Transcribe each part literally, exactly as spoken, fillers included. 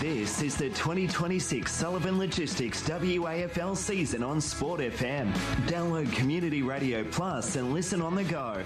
This is the twenty twenty-six Sullivan Logistics W A F L season on Sport F M. Download Community Radio Plus and listen on the go.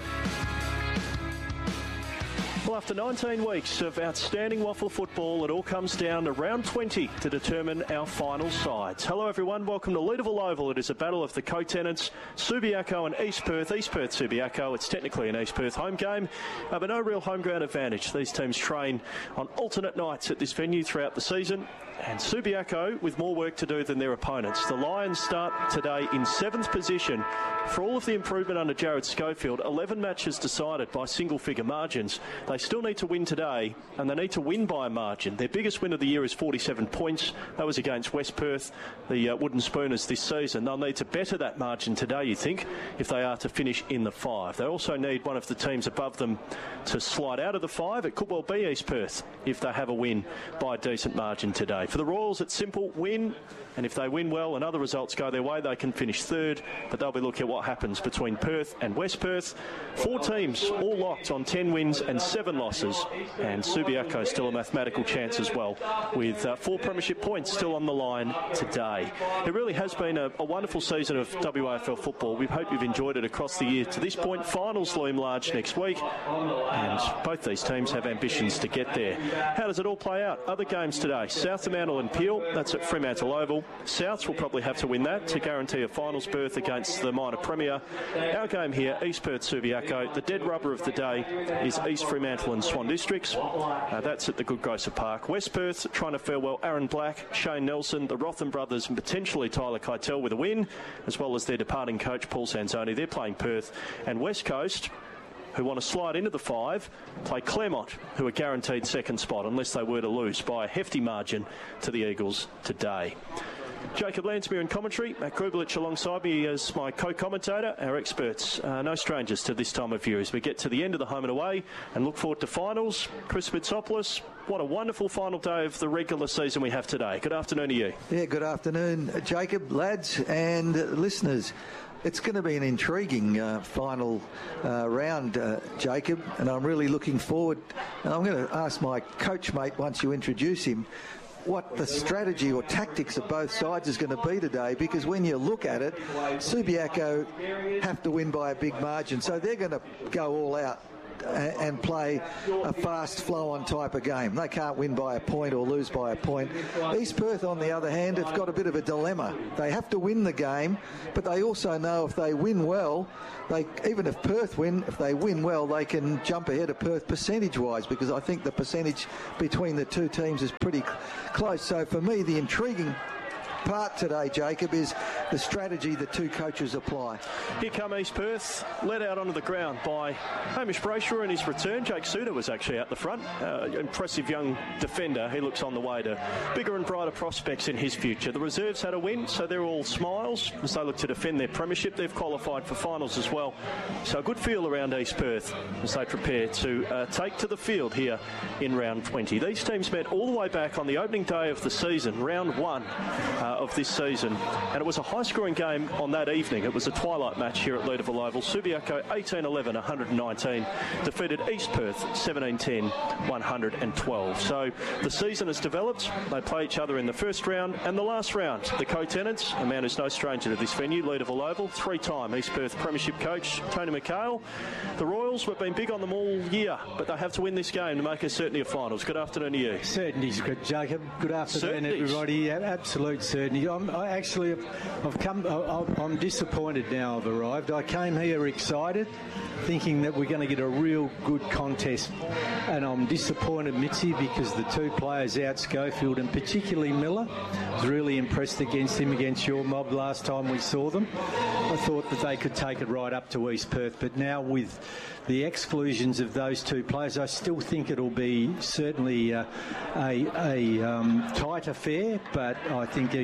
Well, after nineteen weeks of outstanding waffle football, it all comes down to round twenty to determine our final sides. Hello, everyone. Welcome to Leederville Oval. It is a battle of the co-tenants, Subiaco and East Perth. East Perth, Subiaco. It's technically an East Perth home game, uh, but no real home ground advantage. These teams train on alternate nights at this venue throughout the season, and Subiaco with more work to do than their opponents. The Lions start today in seventh position. For all of the improvement under Jared Schofield, eleven matches decided by single-figure margins. They still need to win today, and they need to win by a margin. Their biggest win of the year is forty-seven points. That was against West Perth, the uh, Wooden Spooners this season. They'll need to better that margin today, you think, if they are to finish in the five. They also need one of the teams above them to slide out of the five. It could well be East Perth if they have a win by a decent margin today. For the Royals, it's simple: win, and if they win well and other results go their way, they can finish third, but they'll be looking at what happens between Perth and West Perth. Four teams all locked on ten wins and seven losses, and Subiaco still a mathematical chance as well, with uh, four premiership points still on the line today. It really has been a, a wonderful season of W A F L football. We hope you've enjoyed it across the year to this point. Finals loom large next week, and both these teams have ambitions to get there. How does it all play out? Other games today: South Fremantle and Peel. That's at Fremantle Oval. Souths will probably have to win that to guarantee a finals berth against the minor premier. Our game here, East Perth Subiaco. The dead rubber of the day is East Fremantle and Swan Districts. Uh, that's at the Good Grocer Park. West Perth trying to farewell Aaron Black, Shane Nelson, the Rotham brothers, and potentially Tyler Keitel with a win, as well as their departing coach Paul Sanzoni. They're playing Perth. And West Coast, who want to slide into the five, play Claremont, who are guaranteed second spot unless they were to lose by a hefty margin to the Eagles today. Jacob Lansmere in commentary, Matt Krubelich alongside me as my co-commentator. Our experts, uh, no strangers to this time of year as we get to the end of the home and away and look forward to finals. Chris Mitsopoulos, what a wonderful final day of the regular season we have today. Good afternoon to you. Yeah, good afternoon, Jacob, lads and listeners. It's going to be an intriguing uh, final uh, round, uh, Jacob, and I'm really looking forward. And I'm going to ask my coach mate, once you introduce him, what the strategy or tactics of both sides is going to be today, because when you look at it, Subiaco have to win by a big margin, so they're going to go all out and play a fast flow-on type of game. They can't win by a point or lose by a point. East Perth, on the other hand, have got a bit of a dilemma. They have to win the game, but they also know if they win well, they even if Perth win, if they win well, they can jump ahead of Perth percentage-wise, because I think the percentage between the two teams is pretty close. So for me, the intriguing part today, Jacob, is the strategy the two coaches apply. Here come East Perth, led out onto the ground by Hamish Brayshaw in his return. Jake Suter was actually out the front. Uh, impressive young defender. He looks on the way to bigger and brighter prospects in his future. The reserves had a win, so they're all smiles as they look to defend their premiership. They've qualified for finals as well. So a good feel around East Perth as they prepare to uh, take to the field here in round twenty. These teams met all the way back on the opening day of the season, round one uh, of this season, and it was a high-scoring game on that evening. It was a twilight match here at Leederville Oval. Subiaco eighteen eleven, one nineteen, defeated East Perth seventeen ten, one twelve. So the season has developed. They play each other in the first round and the last round. The co-tenants, a man who's no stranger to this venue, Leederville Oval, three-time East Perth Premiership coach Tony McHale. The Royals, we've been big on them all year, but they have to win this game to make us certainly a finals. Good afternoon to you. Certainty's good, Jacob. Good afternoon, Certainties. everybody. Yeah, absolute certainty. I'm, I actually, have, I've come. I, I'm disappointed now. I've arrived. I came here excited, thinking that we're going to get a real good contest, and I'm disappointed, Mitzi, because the two players out, Schofield and particularly Miller, was really impressed against him against your mob last time we saw them. I thought that they could take it right up to East Perth, but now with the exclusions of those two players, I still think it'll be certainly uh, a, a um, tight affair, but I think they're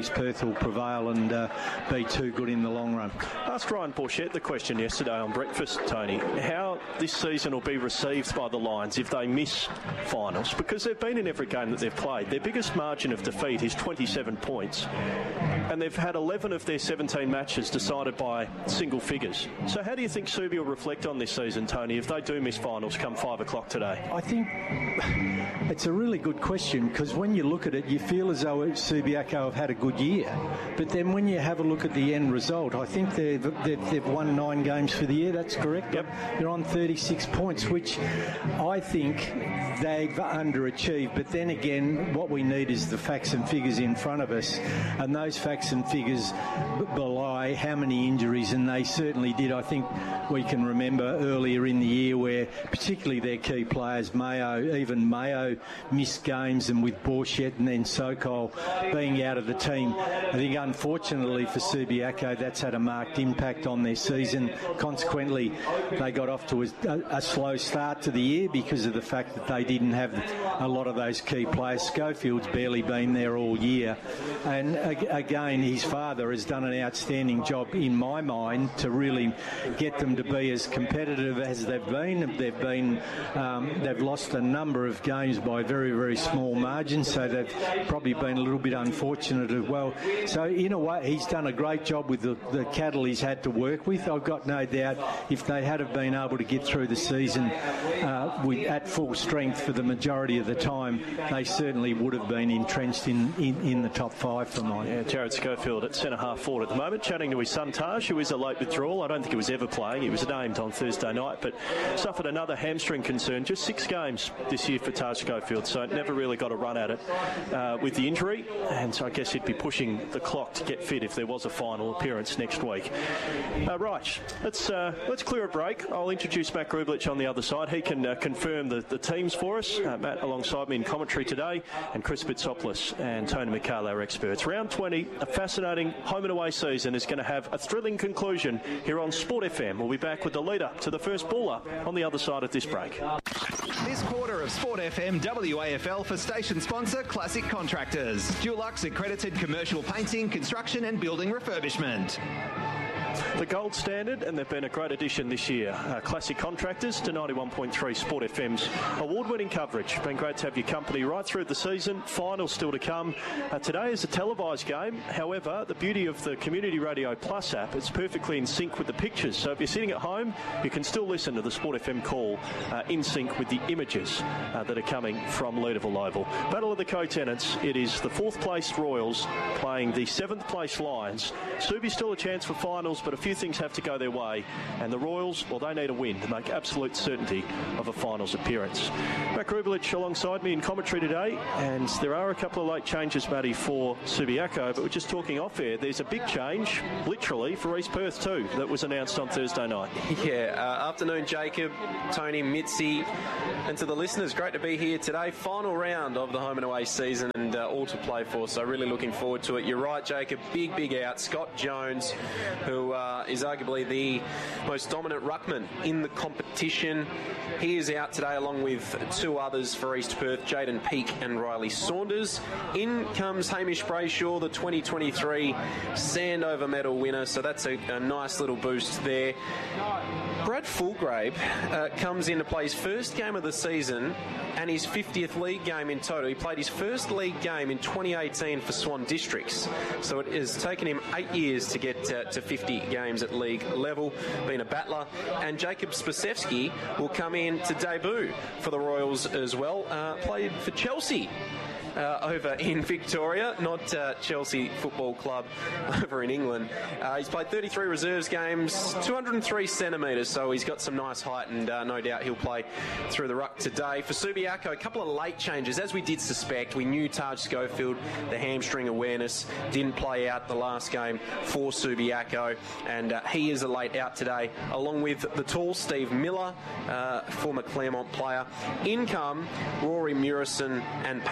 East Perth will prevail and uh, be too good in the long run. Asked Ryan Borchett the question yesterday on breakfast, Tony, how this season will be received by the Lions if they miss finals, because they've been in every game that they've played. Their biggest margin of defeat is twenty-seven points, and they've had eleven of their seventeen matches decided by single figures. So how do you think Subi will reflect on this season, Tony, if they do miss finals come five o'clock today? I think it's a really good question, because when you look at it, you feel as though Subiaco have had a good year. But then when you have a look at the end result, I think they've, they've, they've won nine games for the year, that's correct? Yep. They're on thirty-six points, which I think they've underachieved. But then again, what we need is the facts and figures in front of us. And those facts and figures belie how many injuries, and they certainly did. I think we can remember earlier in the year where particularly their key players, Mayo, even Mayo missed games, and with Borchett and then Sokol being out of the team. I think unfortunately for Subiaco, that's had a marked impact on their season. Consequently, they got off to a, a slow start to the year because of the fact that they didn't have a lot of those key players. Schofield's barely been there all year. And again, his father has done an outstanding job, in my mind, to really get them to be as competitive as they've been. They've been, um, they've lost a number of games by very, very small margins, so they've probably been a little bit unfortunate as well. So in a way, he's done a great job with the, the cattle he's had to work with. I've got no doubt if they had have been able to get through the season uh, with, at full strength for the majority of the time, they certainly would have been entrenched in, in, in the top five for mine. Yeah, Jared Schofield at centre half forward at the moment, chatting to his son Taj, who is a late withdrawal. I don't think he was ever playing. He was named on Thursday night, but suffered another hamstring concern. Just six games this year for Taj Schofield, so never really got a run at it uh, with the injury, and so I guess he'd be pushing the clock to get fit if there was a final appearance next week. Uh, right, let's uh, let's clear a break. I'll introduce Matt Grublich on the other side. He can uh, confirm the, the teams for us. Uh, Matt alongside me in commentary today, and Chris Bitsopoulos and Tony McHale, our experts. Round twenty, a fascinating home and away season, is going to have a thrilling conclusion here on Sport F M. We'll be back with the leader to the first baller on the other side of this break. This quarter of Sport F M W A F L for station sponsor Classic Contractors. Dulux accredited commercial painting, construction and building refurbishment. The gold standard, and they've been a great addition this year. Uh, Classic Contractors to ninety-one point three Sport F M's award-winning coverage. Been great to have your company right through the season. Finals still to come. Uh, today is a televised game. However, the beauty of the Community Radio Plus app, it's perfectly in sync with the pictures. So if you're sitting at home, you can still listen to the Sport F M call uh, in sync with the images uh, that are coming from Leederville Oval. Battle of the Co-Tenants. It is the fourth-placed Royals playing the seventh-placed Lions. Subi's still a chance for finals, but a few things have to go their way, and the Royals, well, they need a win to make absolute certainty of a finals appearance. Matt Grublich alongside me in commentary today, and there are a couple of late changes, Matty, for Subiaco, but we're just talking off air. There's a big change, literally, for East Perth too, that was announced on Thursday night. Yeah, uh, afternoon, Jacob, Tony, Mitzi, and to the listeners, great to be here today. Final round of the home and away season, and uh, all to play for, so really looking forward to it. You're right, Jacob, big, big out. Scott Jones, who uh, is arguably the most dominant ruckman in the competition. He is out today along with two others for East Perth, Jaden Peake and Riley Saunders. In comes Hamish Brayshaw, the twenty twenty-three Sandover medal winner, so that's a, a nice little boost there. Brad Fulgrave uh, comes in to play his first game of the season and his fiftieth league game in total. He played his first league game in twenty eighteen for Swan Districts, so it has taken him eight years to get uh, to fifty games at league level, being a battler. And Jacob Spasevsky will come in to debut for the Royals as well. Uh, played for Chelsea Uh, over in Victoria, not uh, Chelsea Football Club over in England. Uh, he's played thirty-three reserves games, two hundred three centimetres, so he's got some nice height, and uh, no doubt he'll play through the ruck today. For Subiaco, a couple of late changes. As we did suspect, we knew Taj Schofield, the hamstring awareness, didn't play out the last game for Subiaco, and uh, he is a late out today, along with the tall Steve Miller, uh, former Claremont player. In come Rory Murison and Pat Mullane.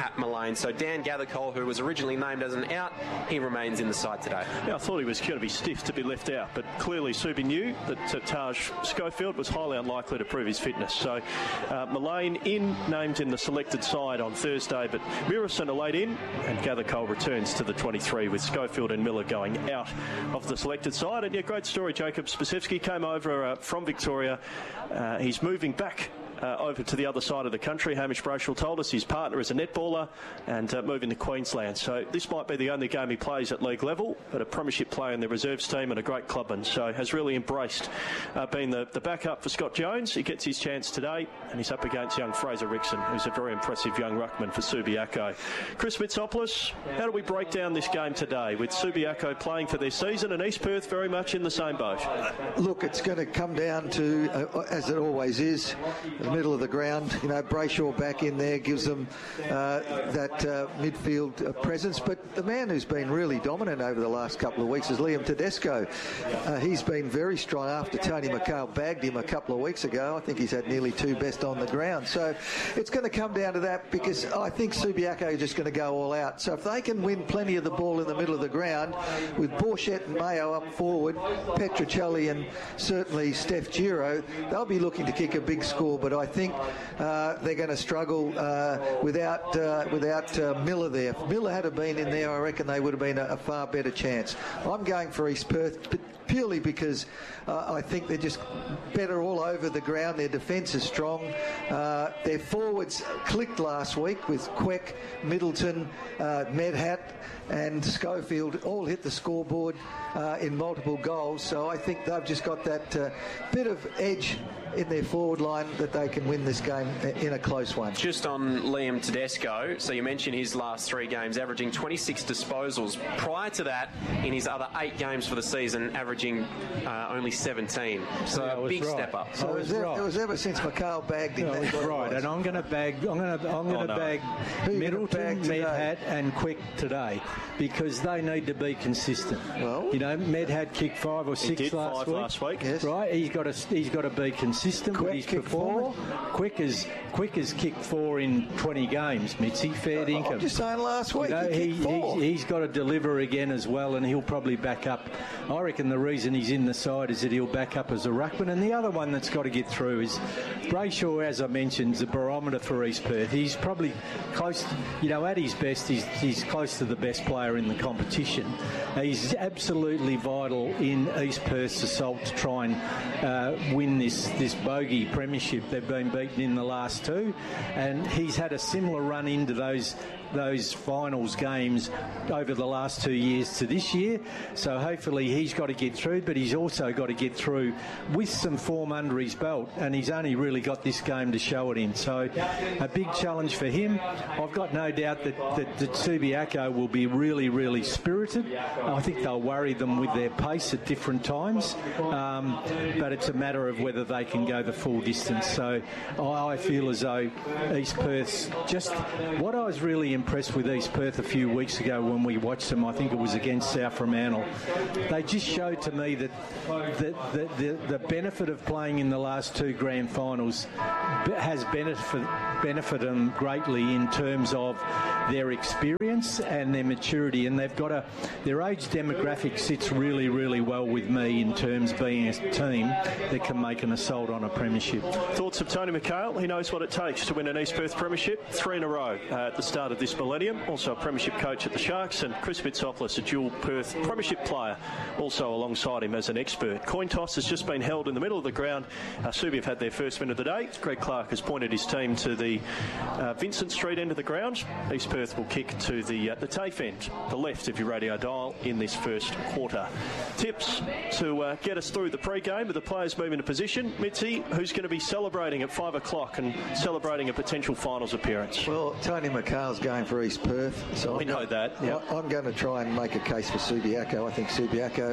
remains. So Dan Gathercole, who was originally named as an out, he remains in the side today. Yeah, I thought he was going to be stiff to be left out, but clearly Subi knew that uh, Taj Schofield was highly unlikely to prove his fitness. So uh, Mullane in, named in the selected side on Thursday, but Murison are late in, and Gathercole returns to the twenty-three with Schofield and Miller going out of the selected side. And yeah, great story. Jacob Spasevsky came over uh, from Victoria. Uh, he's moving back Uh, over to the other side of the country. Hamish Brayshaw told us his partner is a netballer and uh, moving to Queensland. So this might be the only game he plays at league level, but a premiership player in the reserves team and a great clubman. So has really embraced uh, being the, the backup for Scott Jones. He gets his chance today and he's up against young Fraser Rickson, who's a very impressive young ruckman for Subiaco. Chris Mitsopoulos, how do we break down this game today with Subiaco playing for their season and East Perth very much in the same boat? Look, it's going to come down to, uh, as it always is, the middle of the ground. You know, Brayshaw back in there gives them uh, that uh, midfield uh, presence. But the man who's been really dominant over the last couple of weeks is Liam Tedesco. Uh, he's been very strong after Tony McHale bagged him a couple of weeks ago. I think he's had nearly two best on the ground. So it's going to come down to that, because I think Subiaco are just going to go all out. So if they can win plenty of the ball in the middle of the ground with Borchett and Mayo up forward, Petruccelli and certainly Steph Giro, they'll be looking to kick a big score. But I think uh, they're going to struggle uh, without uh, without uh, Miller there. If Miller had been in there, I reckon they would have been a, a far better chance. I'm going for East Perth purely because uh, I think they're just better all over the ground. Their defence is strong. Uh, their forwards clicked last week with Queck, Middleton, uh, Medhat and Schofield all hit the scoreboard uh, in multiple goals. So I think they've just got that uh, bit of edge in their forward line that they can win this game in a close one. Just on Liam Tedesco, so you mentioned his last three games averaging twenty-six disposals. Prior to that, in his other eight games for the season, averaging uh, only seventeen. So yeah, a big right. step up. So it was, right. ever, it was ever since McHale bagged him. Yeah, That's right, and I'm going to bag. I'm going to. I'm going to oh, no. bag Middleton, Medhat, and Quick today because they need to be consistent. Well, you know, Medhat kicked five or six he did last five week. last week. Yes. Right, he's got to. He's got to be consistent Quick with his kicked performance. four. Quick has Quick has kicked four in twenty games. Mitzi, fair dinkum. I'm just saying last week You know, he he, kicked four. he, he's got to deliver again as well, and he'll probably back up. I reckon the reason he's in the side is that he'll back up as a ruckman. And the other one that's got to get through is Brayshaw, as I mentioned, is a barometer for East Perth. He's probably close, you know, at his best, he's, he's close to the best player in the competition. He's absolutely vital in East Perth's assault to try and uh, win this, this bogey premiership. They've been beaten in the last two, and he's had a similar run into those those finals games over the last two years to this year. So hopefully he's got to get through, but he's also got to get through with some form under his belt, and he's only really got this game to show it in. So a big challenge for him. I've got no doubt that, that, that Subiaco will be really, really spirited. I think they'll worry them with their pace at different times, um, but it's a matter of whether they can go the full distance. So I feel as though East Perth's just what I was really impressed with East Perth a few weeks ago when we watched them. I think it was against South Fremantle. They just showed to me that the, the, the, the benefit of playing in the last two grand finals has benefit, benefited them greatly in terms of their experience and their maturity, and they've got a their age demographic sits really, really well with me in terms of being a team that can make an assault on a premiership. Thoughts of Tony McHale? He knows what it takes to win an East Perth premiership, three in a row uh, at the start of this millennium. Also a premiership coach at the Sharks, and Chris Mitsopoulos, a dual Perth premiership player, also alongside him as an expert. Coin toss has just been held in the middle of the ground. Uh, Subi have had their first win of the day. Greg Clark has pointed his team to the uh, Vincent Street end of the ground. East Perth will kick to the uh, the TAFE end, the left of your radio dial in this first quarter. Tips to uh, get us through the pre-game with the players moving to position. Mitzi, who's going to be celebrating at five o'clock and celebrating a potential finals appearance? Well, Tony McHale's going for East Perth, so we I'm know going, that. Yep. I'm going to try and make a case for Subiaco. I think Subiaco, I've changed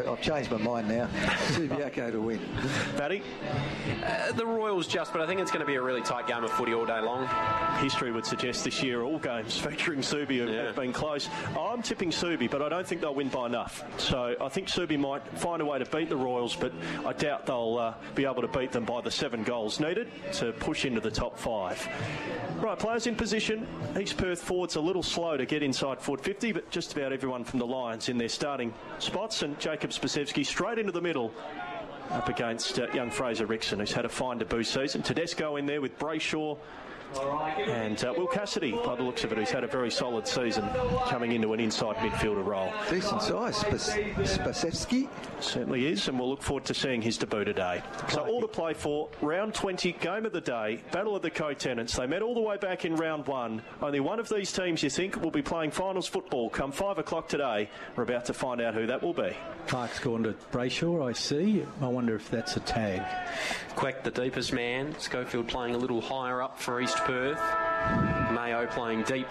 changed my mind now. Subiaco to win. Paddy? Uh, the Royals just, but I think it's going to be a really tight game of footy all day long. History would suggest this year all games featuring Subi have, Yeah. have been close. I'm tipping Subi, but I don't think they'll win by enough. So I think Subi might find a way to beat the Royals, but I doubt they'll uh, be able to beat them by the seven goals needed to push into the top five. Right, players in position. East Perth forwards a little slow to get inside forward fifty, but just about everyone from the Lions in their starting spots. And Jacob Spasevski straight into the middle up against uh, young Fraser Rickson, who's had a fine debut season. Tedesco in there with Brayshaw and uh, Will Cassidy, by the looks of it, who's had a very solid season coming into an inside midfielder role. Decent size, Spasevski. Certainly is, and we'll look forward to seeing his debut today. So all to play for. Round twenty, game of the day, Battle of the Co-Tenants. They met all the way back in round one. Only one of these teams, you think, will be playing finals football come five o'clock today. We're about to find out who that will be. Clark's gone to Brayshaw, I see. I wonder if that's a tag. Queck, the deepest man. Schofield playing a little higher up for East Perth. Mayo playing deep,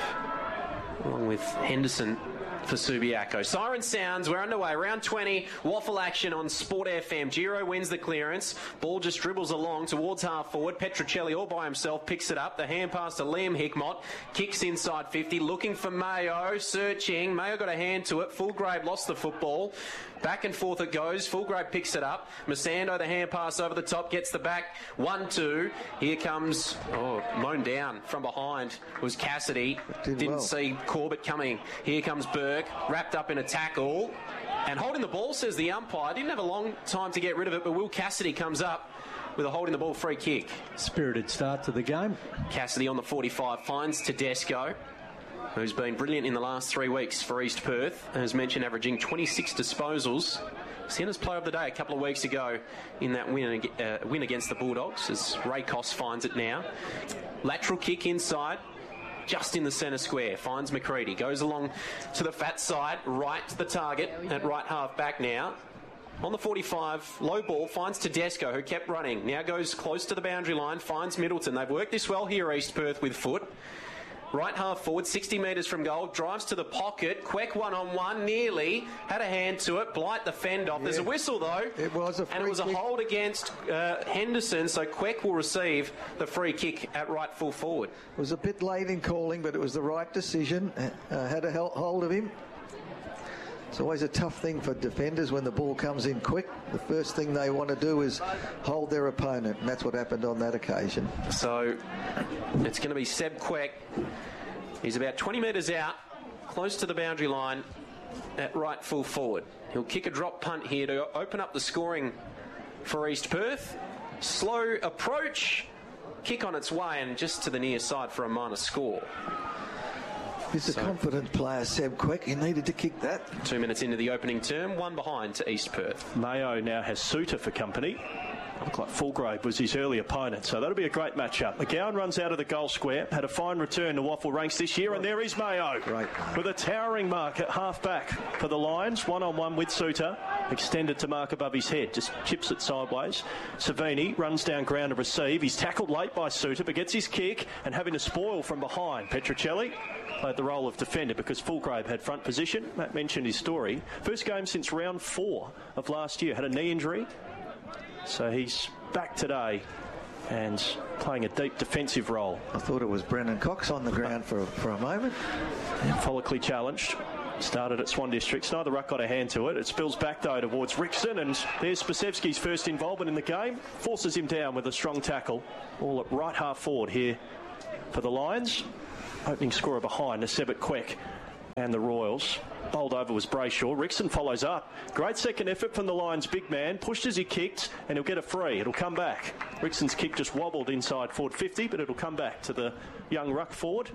along with Henderson for Subiaco. Siren sounds, we're underway. Round twenty, waffle action on Sport F M. Giro wins the clearance. Ball just dribbles along towards half forward. Petruccelli all by himself picks it up. The hand pass to Liam Hickmott. Kicks inside fifty, looking for Mayo, searching. Mayo got a hand to it. Fullgrave lost the football. Back and forth it goes. Fullgrave picks it up. Masando, the hand pass over the top, gets the back. one two. Here comes, oh, mown down from behind was Cassidy. Did Didn't well. see Corbett coming. Here comes Burke, wrapped up in a tackle. And holding the ball, says the umpire. Didn't have a long time to get rid of it, but Will Cassidy comes up with a holding the ball free kick. Spirited start to the game. Cassidy on the forty-five finds Tedesco, who's been brilliant in the last three weeks for East Perth. As mentioned, averaging twenty-six disposals. Centre's player of the day a couple of weeks ago in that win, uh, win against the Bulldogs, as Ray Koss finds it now. Lateral kick inside, just in the centre square. Finds McCready, goes along to the fat side, right to the target at right half back now. On the forty-five, low ball, finds Tedesco, who kept running. Now goes close to the boundary line, finds Middleton. They've worked this well here, East Perth, with foot. Right half forward, sixty metres from goal, drives to the pocket. Queck one-on-one, nearly. Had a hand to it. Blight the fend off. Yeah. There's a whistle, though. It was a free And it was kick. a hold against uh, Henderson, so Queck will receive the free kick at right full forward. It was a bit late in calling, but it was the right decision. Uh, had a hel- hold of him. It's always a tough thing for defenders when the ball comes in quick. The first thing they want to do is hold their opponent, and that's what happened on that occasion. So it's going to be Seb Queck. He's about twenty metres out, close to the boundary line at right full forward. He'll kick a drop punt here to open up the scoring for East Perth. Slow approach, kick on its way, and just to the near side for a minor score. He's a So- confident player, Seb Queck. He needed to kick that. Two minutes into the opening term, one behind to East Perth. Mayo now has Suter for company. Looked like Fullgrave was his early opponent, so that'll be a great matchup. McGowan runs out of the goal square, had a fine return to Waffle ranks this year, and there is Mayo. Great. With a towering mark at half-back for the Lions, one-on-one with Suter, extended to mark above his head, just chips it sideways. Savini runs down ground to receive. He's tackled late by Suter, but gets his kick, and having a spoil from behind. Petruccelli played the role of defender because Fullgrave had front position. Matt mentioned his story. First game since round four of last year. Had a knee injury. So he's back today and playing a deep defensive role. I thought it was Brennan Cox on the ground for, for a moment. Follically challenged. Started at Swan Districts. Neither ruck got a hand to it. It spills back, though, towards Rickson. And there's Spasevski's first involvement in the game. Forces him down with a strong tackle. All at right half forward here for the Lions. Opening scorer behind, Sebet Queck and the Royals. Bowled over was Brayshaw. Rickson follows up. Great second effort from the Lions' big man. Pushed as he kicked, and he'll get a free. It'll come back. Rickson's kick just wobbled inside forward fifty, but it'll come back to the young ruck forward.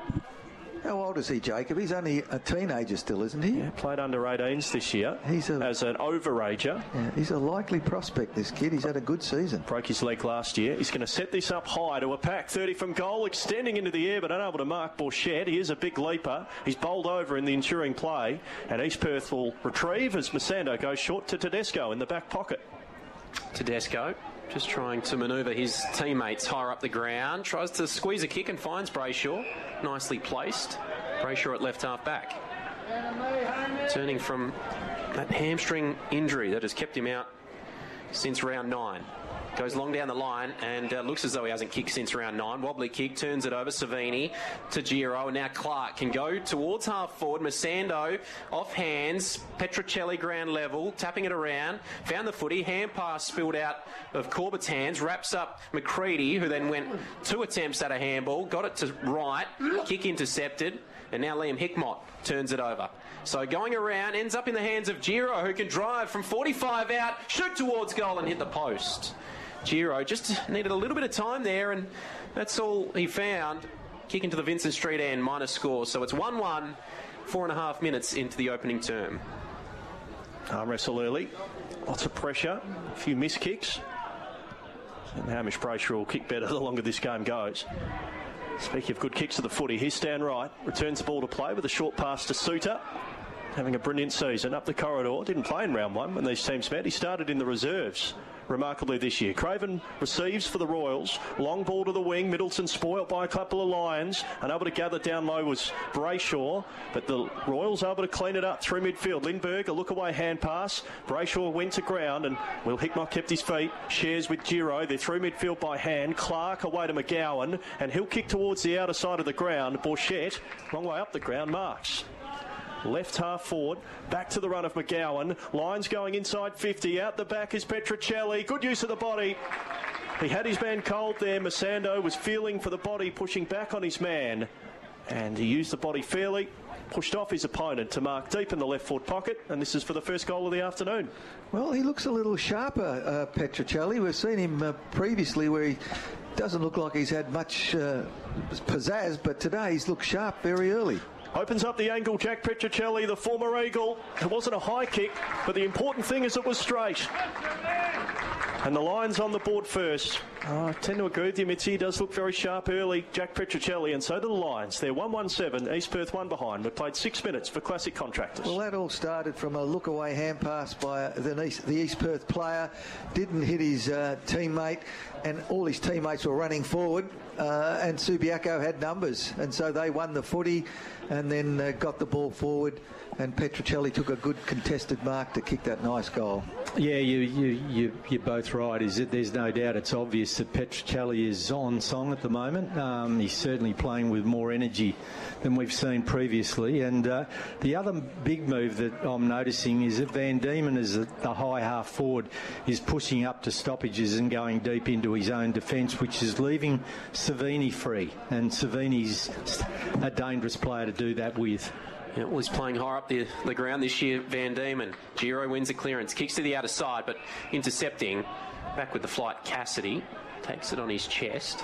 How old is he, Jacob? He's only a teenager still, isn't he? Yeah, played under eighteens this year. He's a- as an overager. Yeah, he's a likely prospect, this kid. He's had a good season. Broke his leg last year. He's going to set this up high to a pack. thirty from goal, extending into the air, but unable to mark Borchette. He is a big leaper. He's bowled over in the ensuing play, and East Perth will retrieve as Masando goes short to Tedesco in the back pocket. Tedesco just trying to manoeuvre his teammates higher up the ground. Tries to squeeze a kick and finds Brayshaw. Nicely placed. Brayshaw at left half back. turning from that hamstring injury that has kept him out since round nine. Goes long down the line and uh, looks as though he hasn't kicked since round nine. Wobbly kick, turns it over. Savini to Giro, and now Clark can go towards half forward. Masando off hands. Petruccelli ground level, tapping it around. Found the footy. Hand pass spilled out of Corbett's hands. Wraps up McCready, who then went two attempts at a handball. Got it to right. Kick intercepted. And now Liam Hickmott turns it over. So going around, ends up in the hands of Giro, who can drive from forty-five out, shoot towards goal and hit the post. Giro just needed a little bit of time there, and that's all he found. Kick into the Vincent Street end, minus score. So it's one one, four and a half minutes into the opening term. Arm wrestle early, lots of pressure, a few missed kicks. And Hamish Brayshaw will kick better the longer this game goes. Speaking of good kicks to the footy, here's Stan Wright, returns the ball to play with a short pass to Suter. Having a brilliant season up the corridor. Didn't play in round one when these teams met. He started in the reserves remarkably this year. Craven receives for the Royals. Long ball to the wing. Middleton spoilt by a couple of Lions. Unable to gather down low was Brayshaw. But the Royals able to clean it up through midfield. Lindbergh, a look away hand pass. Brayshaw went to ground and Will Hickmott kept his feet. Shares with Giro. They're through midfield by hand. Clark away to McGowan. And he'll kick towards the outer side of the ground. Borchette, long way up the ground, marks. Left half forward, back to the run of McGowan. Lines going inside fifty. Out the back is Petruccelli. Good use of the body. He had his man cold there. Masando was feeling for the body, pushing back on his man. And he used the body fairly, pushed off his opponent to mark deep in the left forward pocket. And this is for the first goal of the afternoon. Well, he looks a little sharper, uh, Petruccelli. We've seen him uh, previously where he doesn't look like he's had much uh, pizzazz, but today he's looked sharp very early. Opens up the angle, Jack Petruccelli, the former Eagle. It wasn't a high kick, but the important thing is it was straight. And the Lions on the board first. Oh, I tend to agree with you, Mitzi. He does look very sharp early, Jack Petruccelli, and so do the Lions. They're one one seven, East Perth one behind. We've played six minutes for Classic Contractors. Well, that all started from a look-away hand pass by the East, the East Perth player. Didn't hit his uh, teammate, and all his teammates were running forward, uh, and Subiaco had numbers, and so they won the footy and then uh, got the ball forward, and Petruccelli took a good contested mark to kick that nice goal. Yeah, you, you, you, you're both right. Is it? There's no doubt it's obvious that Petruccelli is on song at the moment. Um, he's certainly playing with more energy than we've seen previously. And uh, the other big move that I'm noticing is that Van Diemen, as the, the high half forward, is pushing up to stoppages and going deep into his own defence, which is leaving Savini free. And Savini's a dangerous player to do that with. Yeah, well, he's playing higher up the, the ground this year, Van Diemen. Giro wins the clearance, kicks to the outer side, but intercepting. Back with the flight, Cassidy. Takes it on his chest.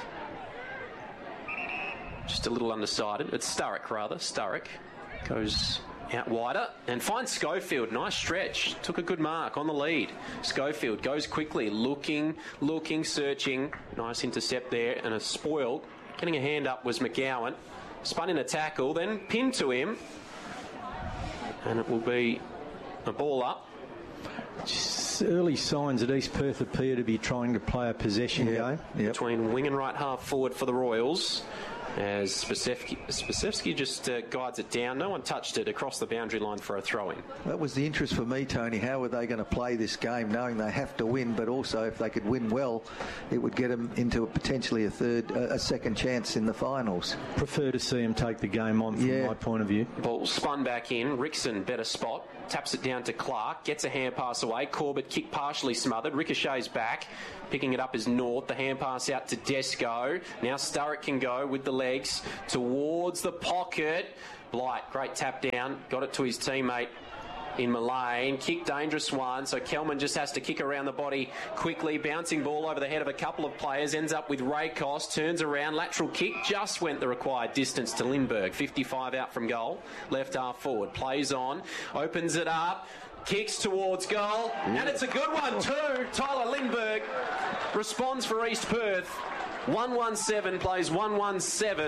Just a little undecided. It's Sturrock, rather. Sturrock goes out wider and finds Schofield. Nice stretch. Took a good mark on the lead. Schofield goes quickly, looking, looking, searching. Nice intercept there and a spoiled. Getting a hand up was McGowan. Spun in a tackle, then pinned to him. And it will be a ball up. Just early signs that East Perth appear to be trying to play a possession yep. game. Yep. Between wing and right half forward for the Royals. As Spasevsky, Spasevsky just uh, guides it down. No one touched it across the boundary line for a throw-in. That was the interest for me, Tony. How were they going to play this game, knowing they have to win, but also if they could win well, it would get them into a, potentially a third, uh, a second chance in the finals. Prefer to see them take the game on from yeah. my point of view. Ball spun back in. Rickson, better spot. Taps it down to Clark. Gets a hand pass away. Corbett kick partially smothered. Ricochets back. Picking it up is North. The hand pass out to Desco. Now Sturrock can go with the legs towards the pocket. Blight, great tap down. Got it to his teammate in Mullane. Kick, dangerous one. So Kelman just has to kick around the body quickly. Bouncing ball over the head of a couple of players. Ends up with Raycos. Turns around. Lateral kick. Just went the required distance to Lindbergh. fifty-five out from goal. Left half forward. Plays on. Opens it up. Kicks towards goal. And it's a good one too. Tyler Lindbergh responds for East Perth. one one seven plays one one seven.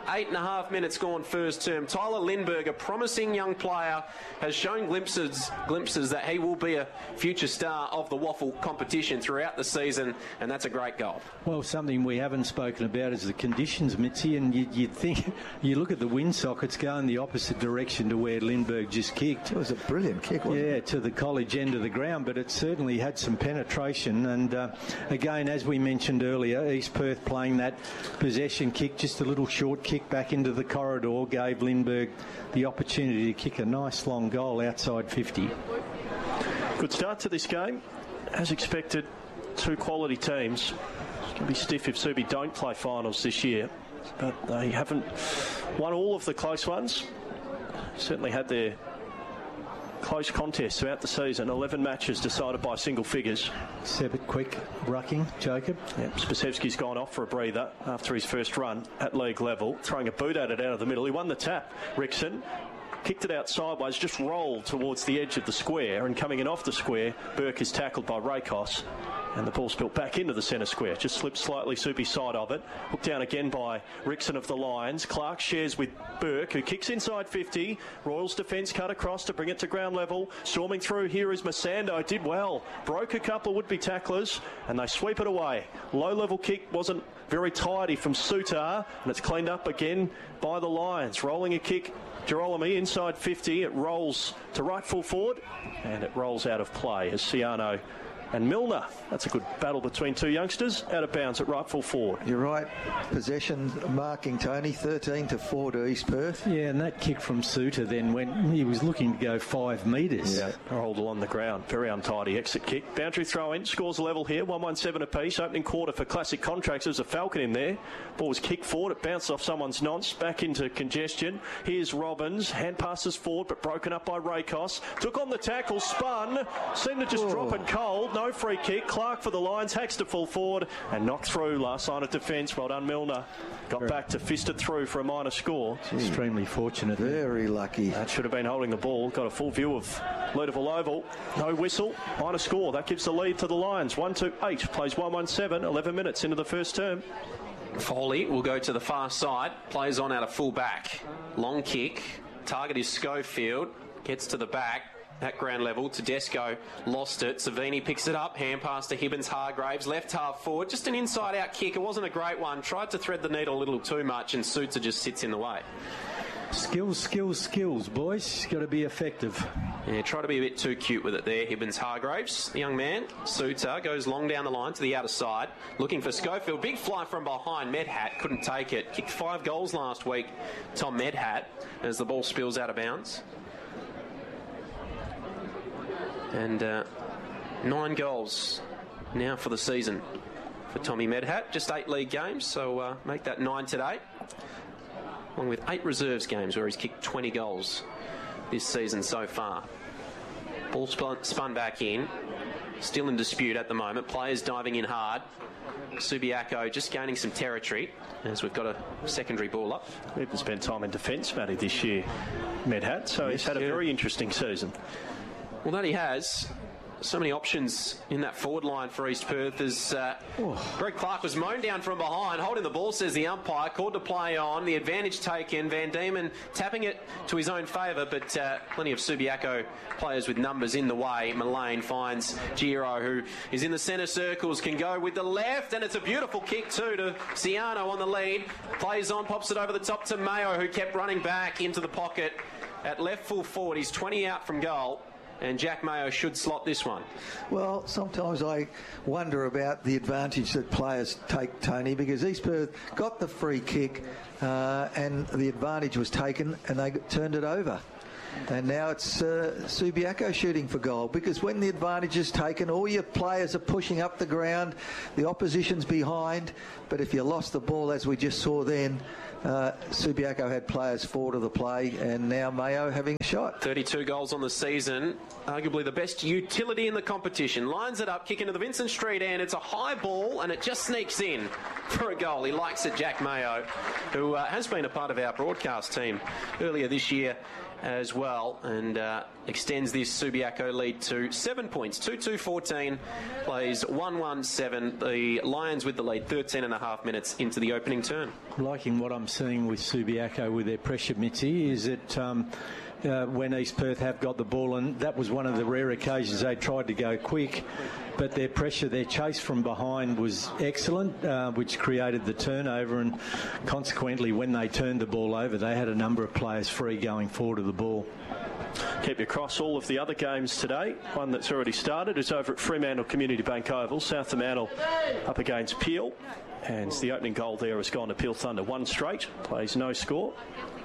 Eight and a half minutes gone first term. Tyler Lindbergh, a promising young player, has shown glimpses glimpses that he will be a future star of the waffle competition throughout the season, and that's a great goal. Well, something we haven't spoken about is the conditions, Mitzi, and you, you'd think, you look at the wind sockets going the opposite direction to where Lindbergh just kicked. It was a brilliant kick, wasn't yeah, it? to the college end of the ground, but it certainly had some penetration. And uh, again, as we mentioned earlier, East Perth playing that possession kick, just a little short kick back into the corridor, gave Lindbergh the opportunity to kick a nice long goal outside fifty. Good start to this game. As expected, two quality teams. It's going to be stiff if Subi don't play finals this year, but they haven't won all of the close ones. Certainly had their close contests throughout the season. eleven matches decided by single figures. Sebbit quick rucking, Jacob. Yeah, Spasevski's gone off for a breather after his first run at league level, throwing a boot at it out of the middle. He won the tap, Rickson. Kicked it out sideways, just rolled towards the edge of the square, and coming in off the square, Burke is tackled by Rakos, and the ball spilt back into the centre square. Just slipped slightly Subi's side of it. Hooked down again by Rickson of the Lions. Clark shares with Burke, who kicks inside fifty. Royals defence cut across to bring it to ground level. Storming through here is Masando. Did well. Broke a couple of would-be tacklers, and they sweep it away. Low-level kick wasn't very tidy from Sutar, and it's cleaned up again by the Lions. Rolling a kick, Girolami inside fifty. It rolls to right full forward, and it rolls out of play as Ciano and Milner. That's a good battle between two youngsters. Out of bounds at right full forward. You're right. Possession marking, Tony, thirteen to four to East Perth. Yeah, and that kick from Suter then when he was looking to go five metres. Yeah, rolled along the ground. Very untidy exit kick. Boundary throw in. Scores a level here. one one seven apiece. Opening quarter for Classic Contracts. There's a Falcon in there. Ball was kicked forward. It bounced off someone's nonce. Back into congestion. Here's Robbins. Hand passes forward, but broken up by Rakos. Took on the tackle. Spun. Seemed to just oh. drop it cold. No free kick. Clark for the Lions. Hacks to full forward and knocked through. Last sign of defence. Well done, Milner. Got Very back to fist it through for a minor score. Extremely fortunate. Very lucky. That should have been holding the ball. Got a full view of Leederville Oval. No whistle. Minor score. That gives the lead to the Lions. one two eight. Plays one one seven. eleven minutes into the first term. Foley will go to the far side. Plays on out of full back. Long kick. Target is Schofield. Gets to the back. At ground level, Tedesco lost it. Savini picks it up. Hand pass to Hibbins Hargraves. Left half forward. Just an inside-out kick. It wasn't a great one. Tried to thread the needle a little too much, and Suter just sits in the way. Skills, skills, skills, boys. Got to be effective. Yeah, try to be a bit too cute with it there. Hibbins Hargraves, the young man. Suter goes long down the line to the outer side. Looking for Schofield. Big fly from behind. Medhat couldn't take it. Kicked five goals last week, Tom Medhat, as the ball spills out of bounds. And uh, nine goals now for the season for Tommy Medhat. Just eight league games, so uh, make that nine today. Along with eight reserves games where he's kicked twenty goals this season so far. Ball spun, spun back in. Still in dispute at the moment. Players diving in hard. Subiaco just gaining some territory as we've got a secondary ball up. We've spent time in defence, Matty, this year, Medhat, so yes, he's had a yeah. very interesting season. Well, that he has. So many options in that forward line for East Perth as uh, Greg Clark was mown down from behind, holding the ball, says the umpire, called to play on, the advantage taken, Van Diemen tapping it to his own favour, but uh, plenty of Subiaco players with numbers in the way. Mullane finds Giro, who is in the centre circles, can go with the left, and it's a beautiful kick too to Ciano on the lead, plays on, pops it over the top to Mayo, who kept running back into the pocket at left full forward. He's twenty out from goal. And Jack Mayo should slot this one. Well, sometimes I wonder about the advantage that players take, Tony, because East Perth got the free kick uh, and the advantage was taken and they turned it over. And now it's uh, Subiaco shooting for goal, because when the advantage is taken, all your players are pushing up the ground, the opposition's behind, but if you lost the ball, as we just saw then, uh, Subiaco had players forward of the play, and now Mayo having a shot. thirty-two goals on the season, arguably the best utility in the competition. Lines it up, kick into the Vincent Street end. It's a high ball, and it just sneaks in for a goal. He likes it, Jack Mayo, who uh, has been a part of our broadcast team earlier this year as well, and uh, extends this Subiaco lead to seven points. two two fourteen, plays one one seven. The Lions with the lead thirteen and a half minutes into the opening turn. Liking what I'm seeing with Subiaco with their pressure, Mitzi, is that um, uh, when East Perth have got the ball, and that was one of the rare occasions they tried to go quick, but their pressure, their chase from behind was excellent, uh, which created the turnover, and consequently when they turned the ball over, they had a number of players free going forward of the ball. Keep you across all of the other games today. One that's already started is over at Fremantle Community Bank Oval. South Fremantle up against Peel, and the opening goal there has gone to Peel Thunder. One straight, plays no score.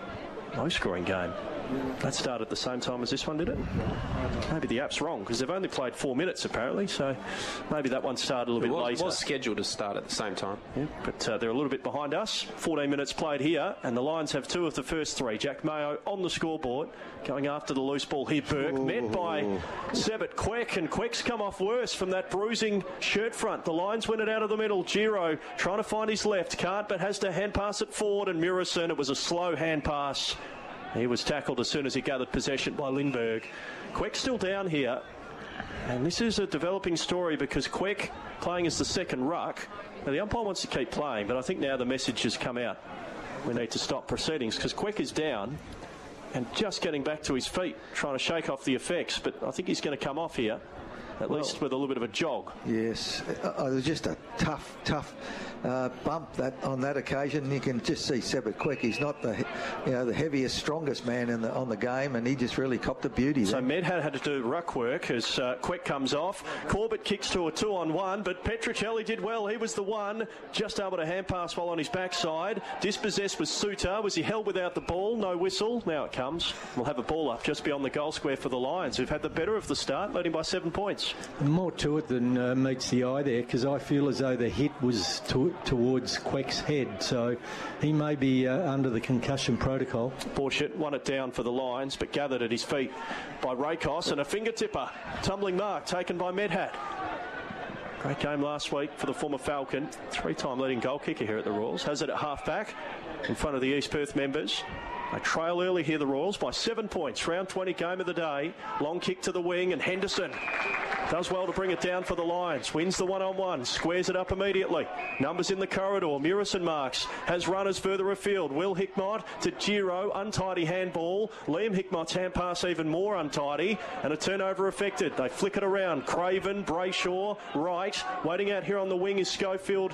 No scoring game. That started at the same time as this one, did it? Maybe the app's wrong, because they've only played four minutes apparently, so maybe that one started a little it bit was, later. It was scheduled to start at the same time. Yeah, but uh, they're a little bit behind us. fourteen minutes played here, and the Lions have two of the first three. Jack Mayo on the scoreboard, going after the loose ball here. Burke Ooh. met by Sebit Queck, and Queck's come off worse from that bruising shirt front. The Lions win it out of the middle. Giro trying to find his left, can't, but has to hand pass it forward, and Murison, it was a slow hand pass. He was tackled as soon as he gathered possession by Lindbergh. Queck's still down here. And this is a developing story because Queck playing as the second ruck. Now, the umpire wants to keep playing, but I think now the message has come out. We need to stop proceedings because Queck is down and just getting back to his feet, trying to shake off the effects. But I think he's going to come off here, at well, least with a little bit of a jog. Yes, uh, it was just a tough, tough uh, bump that on that occasion. You can just see Sebit Queck. He's not the, you know, the heaviest, strongest man in the on the game, and he just really copped a beauty. So there. Medhad had to do ruck work as uh, Queck comes off. Corbett kicks to a two-on-one, but Petruccelli did well. He was the one just able to hand pass while on his backside. Dispossessed was Suter. Was he held without the ball? No whistle. Now it comes. We'll have a ball up just beyond the goal square for the Lions, who've had the better of the start, leading by seven points. More to it than uh, meets the eye there, because I feel as though the hit was to, towards Queck's head, so he may be uh, under the concussion protocol. Borchett won it down for the Lions, but gathered at his feet by Rakos, and a finger tipper. Tumbling mark taken by Medhat. Great game last week for the former Falcon. Three-time leading goal kicker here at the Royals. Has it at half-back in front of the East Perth members. They trail early here, the Royals, by seven points. Round twenty, game of the day. Long kick to the wing, and Henderson does well to bring it down for the Lions. Wins the one-on-one, squares it up immediately. Numbers in the corridor. Murison marks, has runners further afield. Will Hickmott to Giro, untidy handball. Liam Hickmott's hand pass even more untidy, and a turnover affected. They flick it around. Craven, Brayshaw, Wright. Waiting out here on the wing is Schofield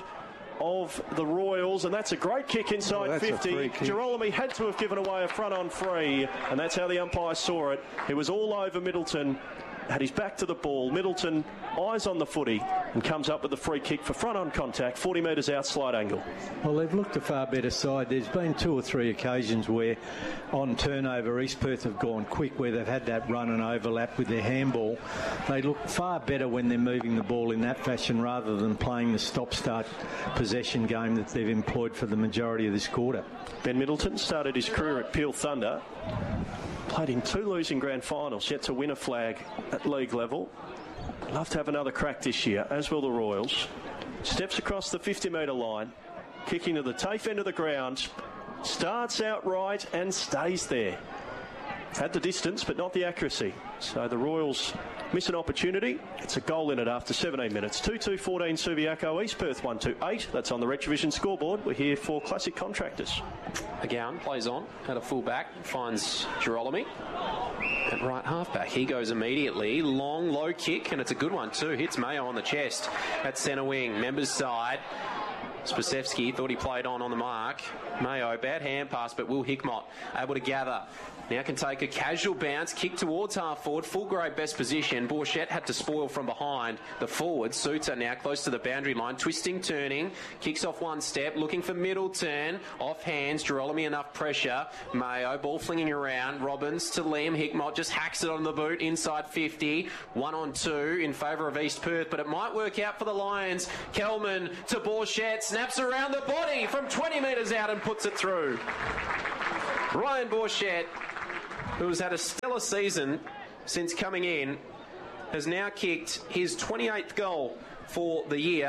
of the Royals, and that's a great kick inside oh, fifty. Girolami had to have given away a front on free, and that's how the umpire saw it. It was all over Middleton. Had his back to the ball. Middleton, eyes on the footy, and comes up with the free kick for front on contact, forty metres out, slide angle. Well, they've looked a far better side. There's been two or three occasions where on turnover East Perth have gone quick, where they've had that run and overlap with their handball. They look far better when they're moving the ball in that fashion rather than playing the stop-start possession game that they've employed for the majority of this quarter. Ben Middleton started his career at Peel Thunder. Played in two losing grand finals, yet to win a flag at league level. Love to have another crack this year, as will the Royals. Steps across the fifty metre line, kicking to the TAFE end of the ground. Starts out right and stays there. Had the distance, but not the accuracy. So the Royals miss an opportunity. It's a goal in it after seventeen minutes. two two fourteen Subiaco, East Perth one two eight. That's on the Retrovision scoreboard. We're here for Classic Contractors. McGowan plays on at a full back, finds Girolami at right half back. He goes immediately. Long, low kick, and it's a good one too. Hits Mayo on the chest at centre wing. Members side. Spasevsky thought he played on on the mark. Mayo, bad hand pass, but Will Hickmott able to gather. Now can take a casual bounce, kick towards half forward, full grade best position. Borchett had to spoil from behind the forward. Suter now close to the boundary line, twisting, turning, kicks off one step, looking for Middleton, off hands, Girolami enough pressure. Mayo, ball flinging around, Robbins to Liam Hickmott, just hacks it on the boot, inside fifty, one on two in favour of East Perth, but it might work out for the Lions. Kelman to Borchett, snaps around the body from twenty metres out and puts it through. Ryan Borchett, who's had a stellar season since coming in, has now kicked his twenty-eighth goal for the year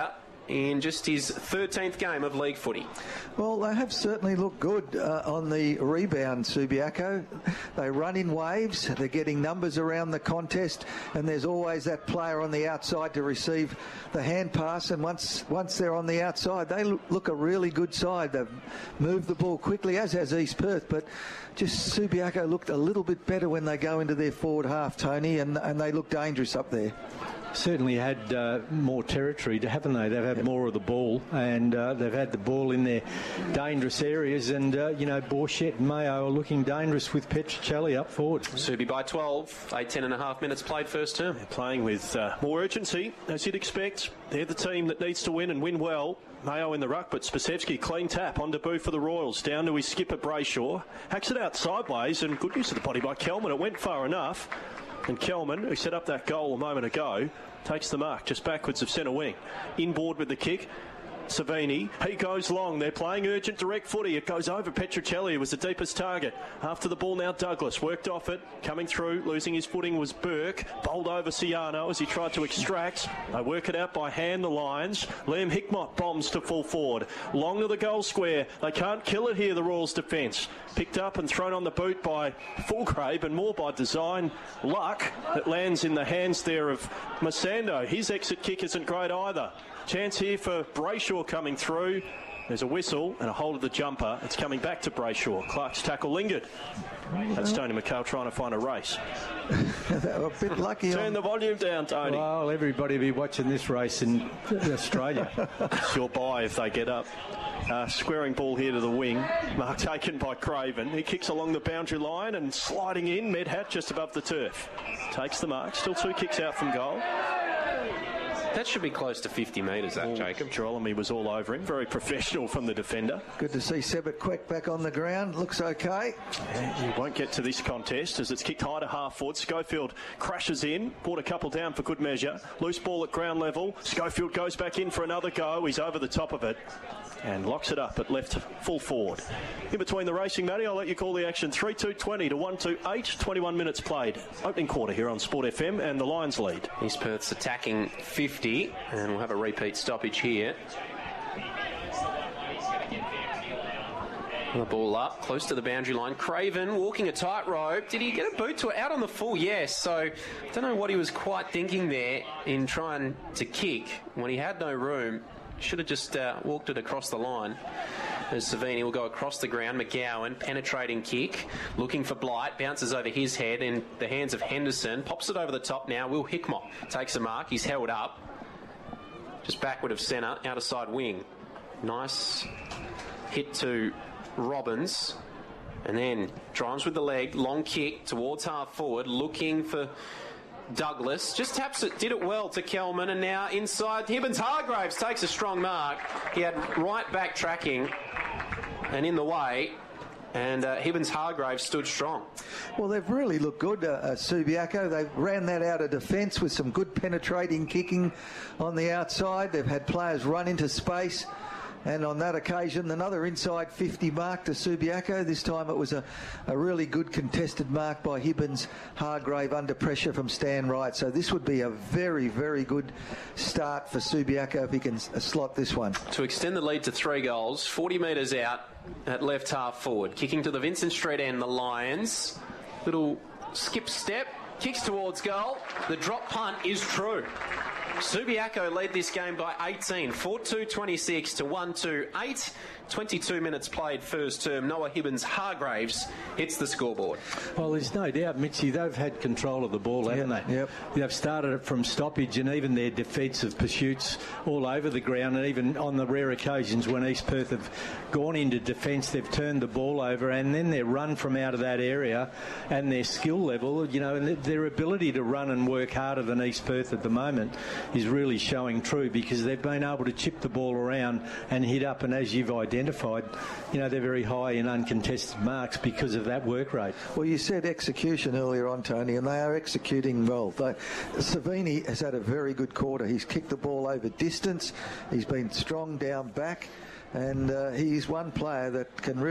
in just his thirteenth game of league footy. Well, they have certainly looked good uh, on the rebound, Subiaco. They run in waves, they're getting numbers around the contest, and there's always that player on the outside to receive the hand pass, and once once they're on the outside, they look, look a really good side. They've moved the ball quickly, as has East Perth, but just Subiaco looked a little bit better when they go into their forward half, Tony, and, and they look dangerous up there. Certainly had uh, more territory, haven't they? They've had more of the ball, and uh, they've had the ball in their dangerous areas. And, uh, you know, Borchett and Mayo are looking dangerous with Petricelli up forward. Subi by twelve, eight, ten and a half minutes played first term. They're playing with uh, more urgency, as you'd expect. They're the team that needs to win and win well. Mayo in the ruck, but Spasevsky clean tap on debut for the Royals. Down to his skipper Brayshaw. Hacks it out sideways, and good use of the body by Kelman. It went far enough. And Kelman, who set up that goal a moment ago, takes the mark just backwards of centre wing. Inboard with the kick. Savini, he goes long. They're playing urgent direct footy. It goes over Petricelli, who was the deepest target. After the ball now, Douglas worked off it. Coming through, losing his footing was Burke. Bowled over Ciano as he tried to extract. They work it out by hand, the Lions. Liam Hickmott bombs to full forward. Long to the goal square. They can't kill it here, the Royals defence. Picked up and thrown on the boot by Fulgrave, and more by design. Luck that lands in the hands there of Masando. His exit kick isn't great either. Chance here for Brayshaw coming through. There's a whistle and a hold of the jumper. It's coming back to Brayshaw. Clark's tackle lingered. That's Tony McHale trying to find a race. They were a bit lucky. Turn on... the volume down, Tony. Well, everybody will be watching this race in Australia. Sure buy if they get up. Uh, squaring ball here to the wing. Mark taken by Craven. He kicks along the boundary line and sliding in. Medhat just above the turf. Takes the mark. Still two kicks out from goal. That should be close to fifty metres, that, oh, Jacob. Girolami was all over him. Very professional from the defender. Good to see Sebit Quek back on the ground. Looks okay. Yeah, he won't get to this contest as it's kicked high to half forward. Schofield crashes in. Brought a couple down for good measure. Loose ball at ground level. Schofield goes back in for another go. He's over the top of it and locks it up at left full forward. In between the racing, Matty, I'll let you call the action. three two twenty to one two eight. twenty-one minutes played. Opening quarter here on Sport F M, and the Lions lead. East Perth's attacking fifty, and we'll have a repeat stoppage here. The ball up, close to the boundary line. Craven walking a tightrope. Did he get a boot to it? Out on the full, yes. So, don't know what he was quite thinking there in trying to kick when he had no room. Should have just uh, walked it across the line. As Savini will go across the ground. McGowan, penetrating kick, looking for Blight, bounces over his head in the hands of Henderson, pops it over the top now. Will Hickmott takes a mark. He's held up. Just backward of centre, outer side wing. Nice hit to Robbins. And then drives with the leg, long kick towards half forward, looking for Douglas. Just taps it, did it well to Kelman, and now inside Hibbins Hargraves takes a strong mark. He had right back tracking and in the way, and uh, Hibbins Hargraves stood strong. Well, they've really looked good, uh, uh, Subiaco. They ran that out of defence with some good penetrating kicking on the outside. They've had players run into space. And on that occasion, another inside fifty mark to Subiaco. This time it was a, a really good contested mark by Hibbins Hargrave under pressure from Stan Wright. So this would be a very, very good start for Subiaco if he can uh, slot this one. To extend the lead to three goals, forty metres out at left half forward. Kicking to the Vincent Street end, the Lions. Little skip step, kicks towards goal. The drop punt is true. Subiaco lead this game by eighteen, four two twenty-six to one two eight. twenty-two minutes played first term. Noah Hibbins Hargraves hits the scoreboard. Well, there's no doubt, Mitchie, they've had control of the ball, haven't yep, they? Yep. They've started it from stoppage, and even their defensive pursuits all over the ground, and even on the rare occasions when East Perth have gone into defence, they've turned the ball over, and then their run from out of that area and their skill level, you know, and their ability to run and work harder than East Perth at the moment is really showing true, because they've been able to chip the ball around and hit up, and as you've identified, you know, they're very high in uncontested marks because of that work rate. Well, you said execution earlier on, Tony, and they are executing well. They, Savini has had a very good quarter. He's kicked the ball over distance. He's been strong down back, and uh, he's one player that can really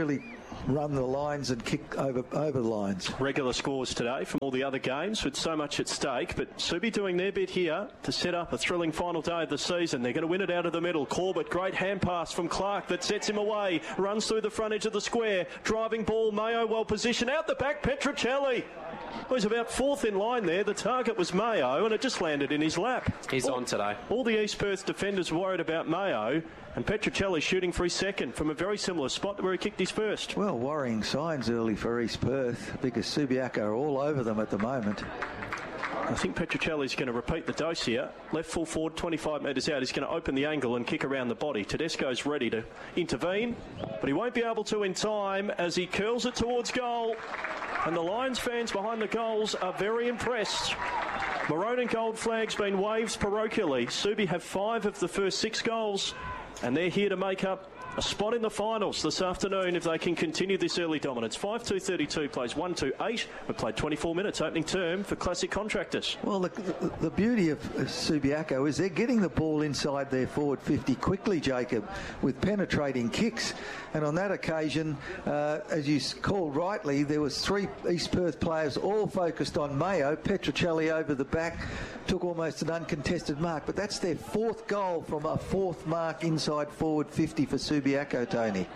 run the lines and kick over over the lines. Regular scores today from all the other games with so much at stake, but Subi doing their bit here to set up a thrilling final day of the season. They're going to win it out of the middle. Corbett, great hand pass from Clark that sets him away, runs through the front edge of the square, driving ball, Mayo well positioned, out the back, Petruccelli. Well, he's about fourth in line there. The target was Mayo, and it just landed in his lap. He's all, on today. All the East Perth defenders worried about Mayo, and Petruccelli shooting for his second from a very similar spot where he kicked his first. Well, worrying signs early for East Perth because Subiaco are all over them at the moment. I think Petruccelli's going to repeat the dose here. Left full forward, twenty-five metres out. He's going to open the angle and kick around the body. Tedesco's ready to intervene, but he won't be able to in time as he curls it towards goal. And the Lions fans behind the goals are very impressed. Maroon and gold flags been waved parochially. Subi have five of the first six goals, and they're here to make up a spot in the finals this afternoon if they can continue this early dominance. five two thirty-two plays one two eight. We've played twenty-four minutes opening term for Classic Contractors. Well, the, the, the beauty of Subiaco is they're getting the ball inside their forward fifty quickly, Jacob, with penetrating kicks. And on that occasion, uh, as you called rightly, there was three East Perth players all focused on Mayo. Petruccelli over the back took almost an uncontested mark, but that's their fourth goal from a fourth mark inside forward fifty for Subiaco, Tony.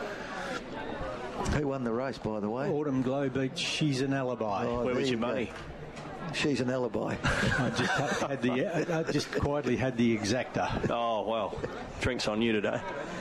Who won the race, by the way? Autumn Glow beat She's an Alibi. Oh, Where was your you money? Go. She's an Alibi. I just had the, I just quietly had the exacta. Oh, well, drinks on you today.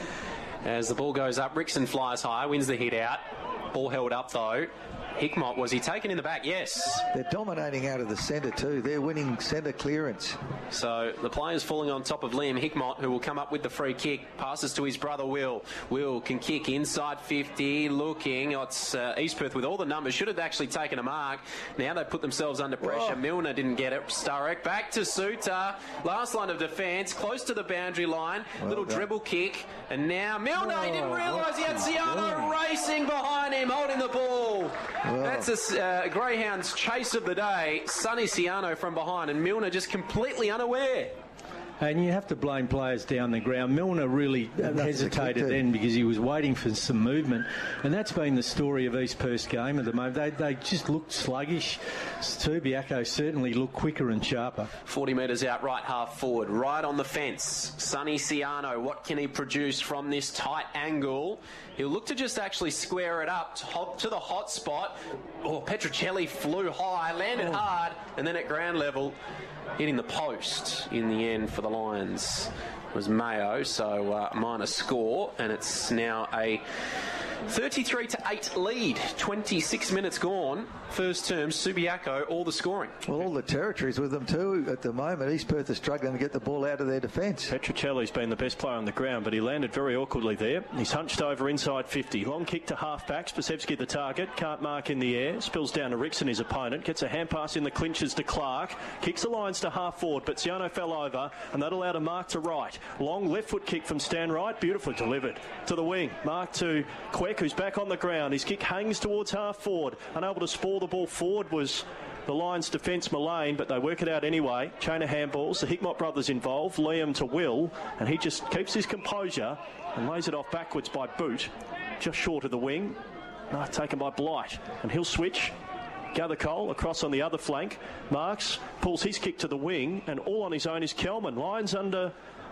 As the ball goes up, Rickson flies high, wins the hit out. Ball held up though. Hickmott, was he taken in the back? Yes. They're dominating out of the centre too. They're winning centre clearance. So the player's falling on top of Liam Hickmott, who will come up with the free kick. Passes to his brother Will. Will can kick inside fifty, looking. Oh, it's uh, East Perth with all the numbers. Should have actually taken a mark. Now they put themselves under pressure. Whoa. Milner didn't get it. Sturrock back to Suter. Last line of defence, close to the boundary line. Well Little done. dribble kick. And now Milner, he didn't Whoa, realise he had what's he Ciano doing? racing behind him, holding the ball. Wow. That's a uh, Greyhound's chase of the day. Sonny Ciano from behind, and Milner just completely unaware. And you have to blame players down the ground. Milner really Nothing to hesitated kick to. then because he was waiting for some movement. And that's been the story of East Perth's game at the moment. They, they just looked sluggish. Subiaco certainly looked quicker and sharper. forty metres out, right half forward, right on the fence. Sonny Ciano, what can he produce from this tight angle? He'll look to just actually square it up to, hop to the hot spot. Oh, Petruccelli flew high, landed Oh. hard, and then at ground level, hitting the post in the end for the Lions was Mayo, so uh, minus score, and it's now a thirty-three to eight lead. twenty-six minutes gone. First term, Subiaco, all the scoring. Well, all the territories with them too at the moment. East Perth are struggling to get the ball out of their defence. Petruccelli's been the best player on the ground, but he landed very awkwardly there. He's hunched over inside fifty. Long kick to half-back. Spasevsky the target. Can't mark in the air. Spills down to Rickson, his opponent. Gets a hand pass in the clinches to Clark. Kicks the lines to half-forward, but Ciano fell over, and that allowed a mark to right. Long left-foot kick from Stan Wright. Beautifully delivered to the wing. Mark to Queck, who's back on the ground. His kick hangs towards half-forward. Unable to spoil the ball forward was the Lions' defence, Mullane, but they work it out anyway. Chain of handballs. The Hickmott brothers involved. Liam to Will, and he just keeps his composure and lays it off backwards by Boot, just short of the wing. No, taken by Blight, and he'll switch. Gather Cole across on the other flank. Marks pulls his kick to the wing, and all on his own is Kelman. Lions under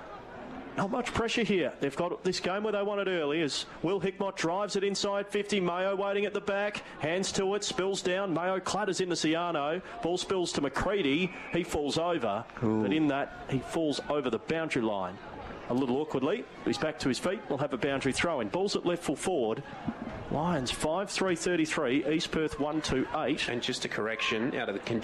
not much pressure here. They've got this game where they want it early as Will Hickmott drives it inside fifty. Mayo waiting at the back. Hands to it. Spills down. Mayo clatters into Ciano. Ball spills to McCready. He falls over. Ooh. But in that, he falls over the boundary line. A little awkwardly. He's back to his feet. We'll have a boundary throw in. Ball's at left full forward. Lions five three thirty-three. East Perth one two eight. And just a correction out of the